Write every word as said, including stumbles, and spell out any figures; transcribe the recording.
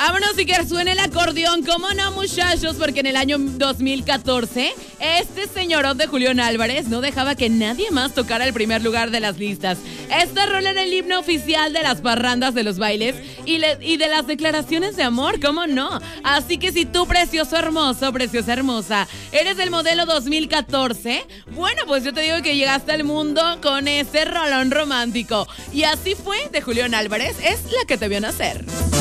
Vámonos y que suene el acordeón, ¿cómo no, muchachos? Porque en el año dos mil catorce, este señorón de Julián Álvarez no dejaba que nadie más tocara el primer lugar de las listas. Esta rola era el himno oficial de las parrandas, de los bailes y, le, y de las declaraciones de amor, ¿cómo no? Así que si tú, precioso hermoso, preciosa hermosa, eres del modelo dos mil catorce, bueno, pues yo te digo que llegaste al mundo con ese rolón romántico. Y así fue, de Julián Álvarez, es la que te vio nacer.